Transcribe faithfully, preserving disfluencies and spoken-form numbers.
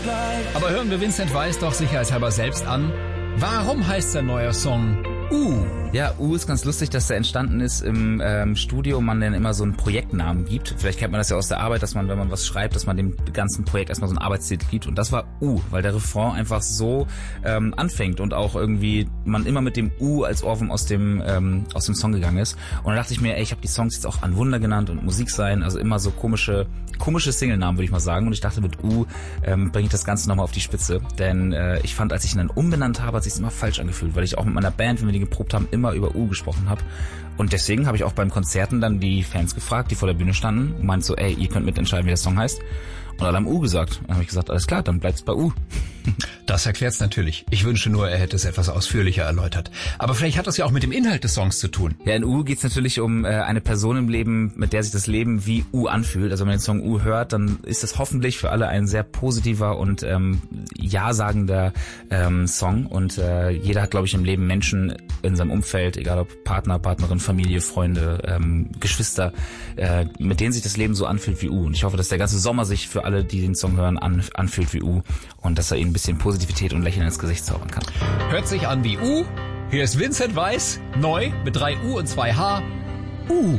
Aber hören wir Vincent Weiss doch sicherheitshalber selbst an. Warum heißt sein neuer Song U? Ja, U ist ganz lustig, dass der entstanden ist im ähm, Studio, man dann immer so einen Projektnamen gibt. Vielleicht kennt man das ja aus der Arbeit, dass man, wenn man was schreibt, dass man dem ganzen Projekt erstmal so einen Arbeitstitel gibt. Und das war U, weil der Refrain einfach so ähm, anfängt und auch irgendwie man immer mit dem U als Ohrwurm aus dem ähm, aus dem Song gegangen ist. Und dann dachte ich mir, ey, ich habe die Songs jetzt auch an Wunder genannt und Musik sein, also immer so komische komische Singlenamen, würde ich mal sagen. Und ich dachte, mit U ähm, bringe ich das Ganze nochmal auf die Spitze. Denn äh, ich fand, als ich ihn dann umbenannt habe, hat sich immer falsch angefühlt, weil ich auch mit meiner Band, wenn wir die geprobt haben, immer über U gesprochen habe. Und deswegen habe ich auch beim Konzerten dann die Fans gefragt, die vor der Bühne standen und meint so, ey, ihr könnt mitentscheiden, wie der Song heißt. Und alle haben U gesagt. Dann habe ich gesagt, alles klar, dann bleibt's bei U. Das erklärt's natürlich. Ich wünsche nur, er hätte es etwas ausführlicher erläutert. Aber vielleicht hat das ja auch mit dem Inhalt des Songs zu tun. Ja, in U geht's natürlich um äh, eine Person im Leben, mit der sich das Leben wie U anfühlt. Also wenn man den Song U hört, dann ist das hoffentlich für alle ein sehr positiver und ähm, ja-sagender ähm, Song. Und äh, jeder hat, glaube ich, im Leben Menschen in seinem Umfeld, egal ob Partner, Partnerin, Familie, Freunde, ähm, Geschwister, äh, mit denen sich das Leben so anfühlt wie U. Und ich hoffe, dass der ganze Sommer sich für alle, die den Song hören, an, anfühlt wie U und dass er ihnen ein bisschen Positivität und Lächeln ins Gesicht zaubern kann. Hört sich an wie U. Hier ist Vincent Weiss, neu mit drei U und zwei H. U.